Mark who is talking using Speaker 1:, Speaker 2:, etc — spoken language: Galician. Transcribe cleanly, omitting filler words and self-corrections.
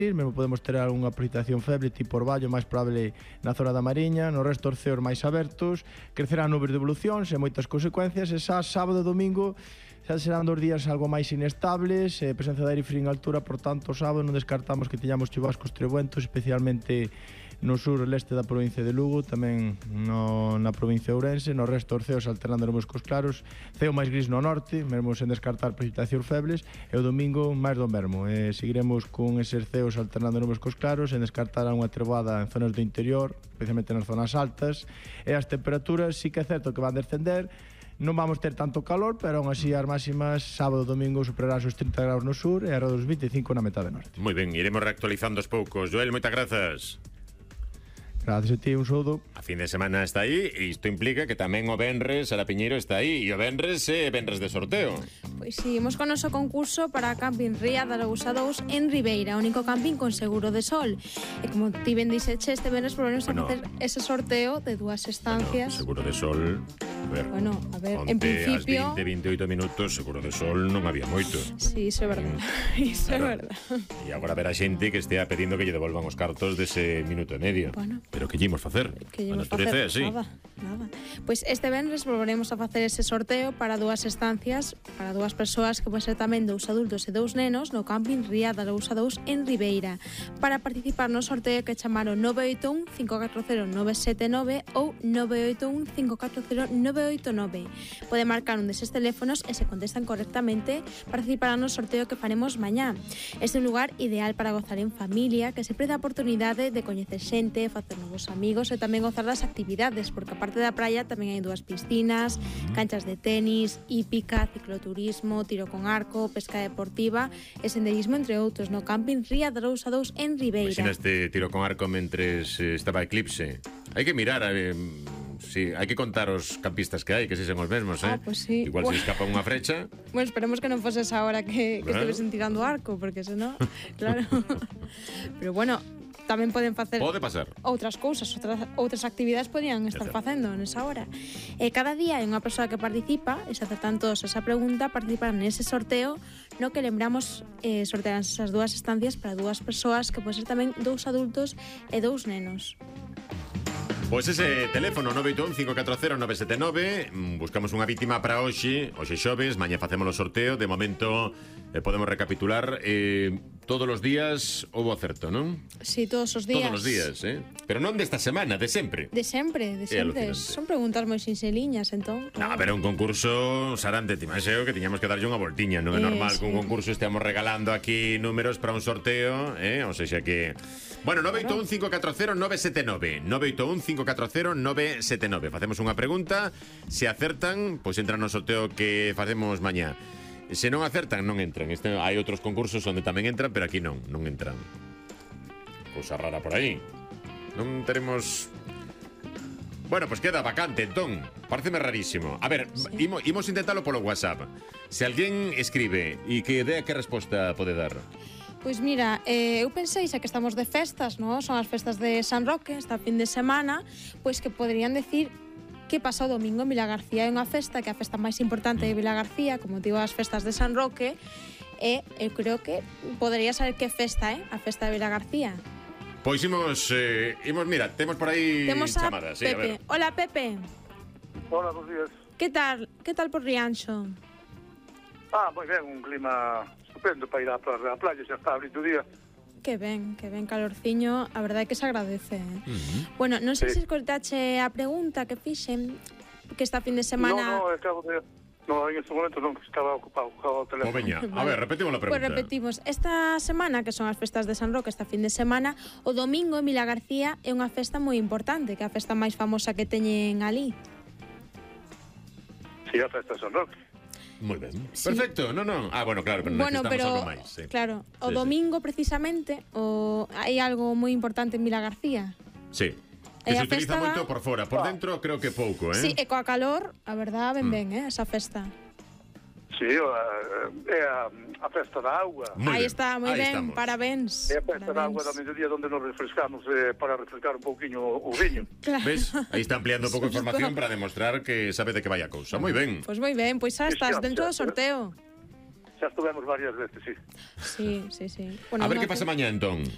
Speaker 1: mesmo podemos ter algunha precipitación feble tipo orballo, máis probable na zona da Mariña. No resto dos ceos máis abertos, crecerán nubes de evolucións e moitas consecuencias. E xa sábado e domingo xa serán 2 días algo máis inestables, presencia de aire frío en altura. Por tanto, o sábado non descartamos que teñamos chubascos trebuentos, especialmente no sur e leste da provincia de Lugo, tamén na provincia de Ourense. No resto dos ceos alternando nubes cos claros, ceo máis gris no norte, mesmo sen descartar precipitacións febles, e o domingo máis do mesmo. Seguiremos con eses ceos alternando nubes cos claros, sen descartar unha treboada en zonas do interior, especialmente nas zonas altas, e as temperaturas sí que é certo que van descender. Non vamos ter tanto calor, pero aún así as máximas sábado e domingo superarán os 30 graus no sur e a dos 25 na metade norte.
Speaker 2: Moi ben, iremos reactualizando aos poucos. Joel, moitas grazas.
Speaker 1: Gracias a ti, un saúdo.
Speaker 2: A fin de semana está aí e isto implica que tamén o venres Sara Piñeiro está aí, e o venres é venres de sorteo.
Speaker 3: Pois seguimos con o noso concurso para Camping Ría da Lousa 2 en Ribeira, único camping con seguro de sol. E como ti ben dixeche, este venres volvemos a facer ese sorteo de 2 estancias.
Speaker 2: Seguro de sol.
Speaker 3: A ver, en principio
Speaker 2: ás 20, 28 minutos seguro de sol non había moito.
Speaker 3: Sí, iso é verdade. Iso é verdade.
Speaker 2: E agora verá xente que estea pedindo que lle devolvan os cartos dese minuto e medio.
Speaker 3: Bueno,
Speaker 2: pero que lle imos facer?
Speaker 3: Que lle imos facer?
Speaker 2: Así.
Speaker 3: Nada. Pois este venres volveremos a facer ese sorteo para 2 estancias, para 2 persoas, que pode ser tamén 2 adultos e 2 nenos, no camping Ría da Lousa 2 en Ribeira. Para participar no sorteo que chamaron 981 540 979 ou 981 540 989. Pode marcar un deses teléfonos e se contestan correctamente participarán no sorteo que faremos mañá. Este é un lugar ideal para gozar en familia, que sempre dá a oportunidade de coñecer xente, facer novos amigos e tamén gozar das actividades, porque aparte da praia tamén hai 2 piscinas, canchas de tenis, hípica, cicloturismo, tiro con arco, pesca deportiva e senderismo, entre outros, no camping Ría da Lousa 2 en Ribeira.
Speaker 2: Imagina este tiro con arco mentres estaba eclipse. Hai que mirar, sí, hai que contar os campistas que hai, que si son os mesmos,
Speaker 3: pues sí.
Speaker 2: Igual se escapa unha frecha.
Speaker 3: Bueno, esperemos que non fose esa hora que estuvesen tirando arco, porque senón, claro. Pero bueno, tamén poden facer outras cousas, outras actividades podían estar facendo nesa hora. Cada día hai unha persoa que participa, e se acertan todos esa pregunta, participarán nese sorteo, no que lembramos sortearán esas 2 estancias para 2 persoas, que pode ser tamén 2 adultos e 2 nenos.
Speaker 2: Pois ese teléfono 981-540-979. Buscamos unha vítima para hoxe xoves, mañá facemos o sorteo. De momento podemos recapitular, todos os días houbo acerto, non?
Speaker 3: Sí, todos os días.
Speaker 2: Todos os días, pero non desta semana, de sempre.
Speaker 3: De sempre. Son preguntas moi sinxeliñas, entón.
Speaker 2: No, pero un concurso, Sarante, Timaseo, que tiñamos que darlle unha voltiña. Non é normal que un concurso esteamos regalando aquí números para un sorteo, ou seja que... Bueno, 981-540-979. 981-540-979. Facemos unha pregunta, se acertan, pois entran no sorteo que facemos mañá. Se non acertan, non entran. Hai outros concursos onde tamén entran, pero aquí non entran. Cousa rara por aí. Non teremos... Bueno, pues queda vacante, entón. Pareceme rarísimo. A ver, imos intentalo polo WhatsApp. Se alguén escribe e que idea, que resposta pode dar?
Speaker 3: Pois mira, eu pensei, xa que estamos de festas, non? Son as festas de San Roque, esta fin de semana, pois que poderían decir que pasa o domingo en Vilagarcía. É unha festa, que é a festa máis importante de Vilagarcía, como digo, as festas de San Roque, e eu creo que podería saber que festa é a festa de Vilagarcía.
Speaker 2: Pois imos, mira, temos por aí chamadas.
Speaker 3: Sí, Pepe. Hola, Pepe.
Speaker 4: Hola, buenos días.
Speaker 3: Que tal por Rianxo?
Speaker 4: Moi ben, un clima estupendo para ir á playa, xa está abrindo o día.
Speaker 3: Que ben, calorciño, a verdade é que se agradece. Bueno, non sei se escoltache a pregunta que fixen, que esta fin de semana...
Speaker 4: No, acabo de... No, en este momento non, que estaba ocupado o teléfono.
Speaker 2: Veña, a ver, repetimos a pregunta.
Speaker 3: Pois repetimos, esta semana, que son as festas de San Roque, esta fin de semana, o domingo en Vilagarcía é unha festa moi importante, que é a festa máis famosa que teñen ali.
Speaker 4: Sí, a festa de San Roque.
Speaker 2: Moi ben. Sí. Perfecto. No. Bueno, claro, pero necesitamos algo máis. Sí.
Speaker 3: Claro, o domingo precisamente hai algo moi importante en Vilagarcía.
Speaker 2: Sí. Que se utiliza moito por fora, por dentro creo que pouco,
Speaker 3: Sí, e coa calor, a verdade, ben, esa festa.
Speaker 4: Sí, é a festa da auga.
Speaker 3: Aí está, moi ben, parabéns.
Speaker 4: É a festa da auga da mediodía onde nos refrescamos para refrescar un pouquiño o viño.
Speaker 3: Claro.
Speaker 2: Ves? Aí está ampliando un pouco de información para demostrar que sabe de que vai a cousa. Moi ben.
Speaker 3: Pois moi ben, pois xa estás dentro do sorteo.
Speaker 4: Xa estuvemos varias veces, sí.
Speaker 3: Sí.
Speaker 2: Bueno, a ver que pasa mañá, entón.